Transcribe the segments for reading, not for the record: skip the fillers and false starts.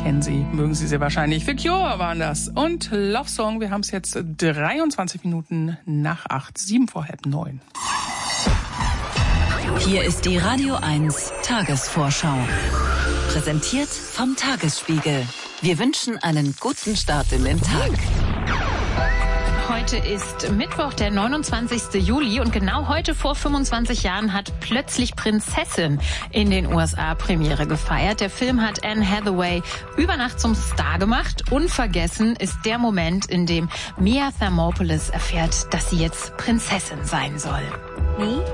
kennen Sie, mögen Sie sehr wahrscheinlich. The Cure waren das. Und Love Song, wir haben es jetzt 23 Minuten nach 8, 7 vor halb 9. Hier ist die Radio 1 Tagesvorschau. Präsentiert vom Tagesspiegel. Wir wünschen einen guten Start in den Tag. Heute ist Mittwoch, der 29. Juli und genau heute vor 25 Jahren hat plötzlich Prinzessin in den USA Premiere gefeiert. Der Film hat Anne Hathaway über Nacht zum Star gemacht. Unvergessen ist der Moment, in dem Mia Thermopolis erfährt, dass sie jetzt Prinzessin sein soll. Me?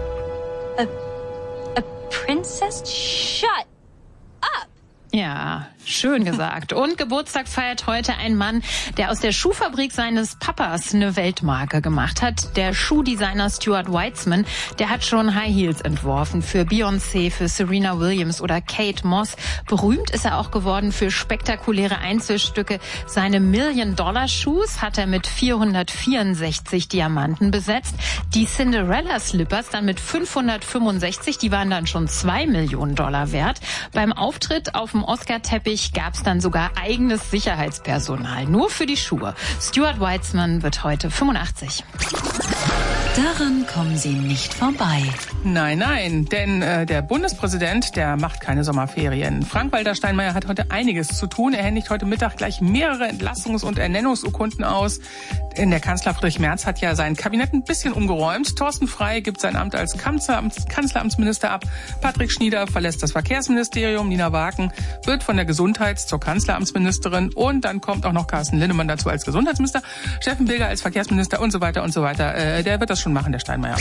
A princess? Shut up! Ja, schön gesagt. Und Geburtstag feiert heute ein Mann, der aus der Schuhfabrik seines Papas eine Weltmarke gemacht hat. Der Schuhdesigner Stuart Weitzman, der hat schon High Heels entworfen für Beyoncé, für Serena Williams oder Kate Moss. Berühmt ist er auch geworden für spektakuläre Einzelstücke. Seine $1-Million-Shoes hat er mit 464 Diamanten besetzt. Die Cinderella-Slippers dann mit 565, die waren dann schon $2 Millionen wert. Beim Auftritt auf dem Oscar-Teppich gab es dann sogar eigenes Sicherheitspersonal, nur für die Schuhe. Stuart Weitzman wird heute 85. Daran kommen Sie nicht vorbei. Nein, denn der Bundespräsident, der macht keine Sommerferien. Frank-Walter Steinmeier hat heute einiges zu tun. Er händigt heute Mittag gleich mehrere Entlassungs- und Ernennungsurkunden aus. Denn der Kanzler Friedrich Merz hat ja sein Kabinett ein bisschen umgeräumt. Thorsten Frey gibt sein Amt als Kanzleramtsminister ab. Patrick Schnieder verlässt das Verkehrsministerium. Nina Waken wird von der Gesundheits- zur Kanzleramtsministerin. Und dann kommt auch noch Carsten Linnemann dazu als Gesundheitsminister. Steffen Pilger als Verkehrsminister und so weiter und so weiter. Der wird das schon machen, der Steinmeier.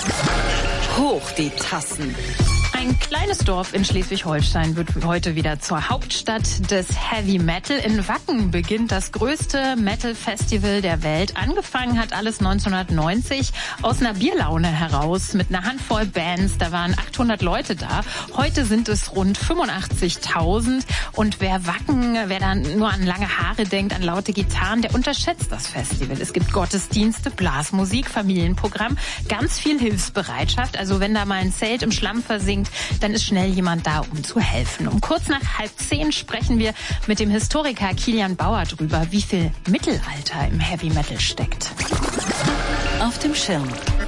Hoch die Tassen. Ein kleines Dorf in Schleswig-Holstein wird heute wieder zur Hauptstadt des Heavy Metal. In Wacken beginnt das größte Metal-Festival der Welt. Angefangen hat alles 1990 aus einer Bierlaune heraus mit einer Handvoll Bands. Da waren 800 Leute da. Heute sind es rund 85.000. Und wer dann nur an lange Haare denkt, an laute Gitarren, der unterschätzt das Festival. Es gibt Gottesdienste, Blasmusik, Familienprogramm, ganz viel Hilfsbereitschaft. Also wenn da mal ein Zelt im Schlamm versinkt, dann ist schnell jemand da, um zu helfen. Um kurz nach 9:30 sprechen wir mit dem Historiker Kilian Bauer drüber, wie viel Mittelalter im Heavy Metal steckt. Auf dem Schirm.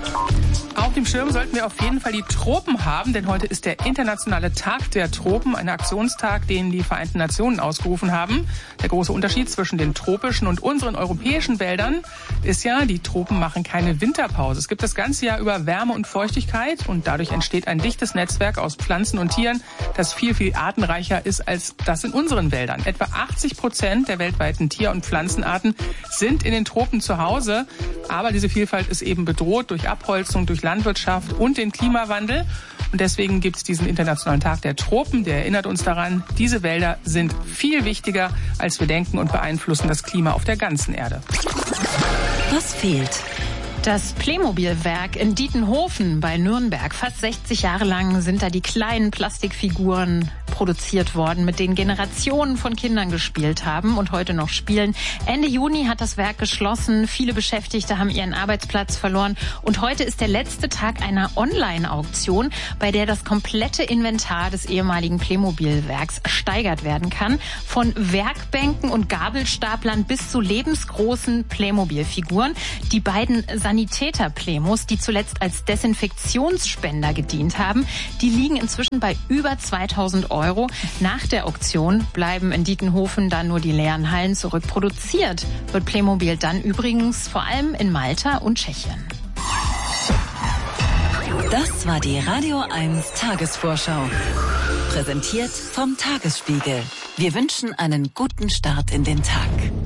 Auf dem Schirm sollten wir auf jeden Fall die Tropen haben, denn heute ist der internationale Tag der Tropen, ein Aktionstag, den die Vereinten Nationen ausgerufen haben. Der große Unterschied zwischen den tropischen und unseren europäischen Wäldern ist ja, die Tropen machen keine Winterpause. Es gibt das ganze Jahr über Wärme und Feuchtigkeit und dadurch entsteht ein dichtes Netzwerk aus Pflanzen und Tieren, das viel, viel artenreicher ist als das in unseren Wäldern. Etwa 80% der weltweiten Tier- und Pflanzenarten sind in den Tropen zu Hause, aber diese Vielfalt ist eben bedroht durch Abholzung, durch Landwirtschaft und den Klimawandel. Und deswegen gibt es diesen Internationalen Tag der Tropen. Der erinnert uns daran, diese Wälder sind viel wichtiger, als wir denken und beeinflussen das Klima auf der ganzen Erde. Was fehlt? Das Playmobil-Werk in Dietenhofen bei Nürnberg. Fast 60 Jahre lang sind da die kleinen Plastikfiguren produziert worden, mit denen Generationen von Kindern gespielt haben und heute noch spielen. Ende Juni hat das Werk geschlossen. Viele Beschäftigte haben ihren Arbeitsplatz verloren. Und heute ist der letzte Tag einer Online-Auktion, bei der das komplette Inventar des ehemaligen Playmobil-Werks ersteigert werden kann. Von Werkbänken und Gabelstaplern bis zu lebensgroßen Playmobil-Figuren. Die beiden Sanitäter-Playmos, die zuletzt als Desinfektionsspender gedient haben, die liegen inzwischen bei über 2.000 €. Nach der Auktion bleiben in Dietenhofen dann nur die leeren Hallen zurück. Produziert wird Playmobil dann übrigens vor allem in Malta und Tschechien. Das war die Radio 1 Tagesvorschau. Präsentiert vom Tagesspiegel. Wir wünschen einen guten Start in den Tag.